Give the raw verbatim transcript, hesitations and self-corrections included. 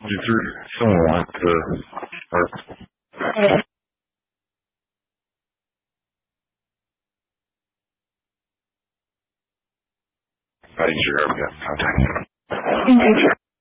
You threw someone like the. Or, I sure have got contact.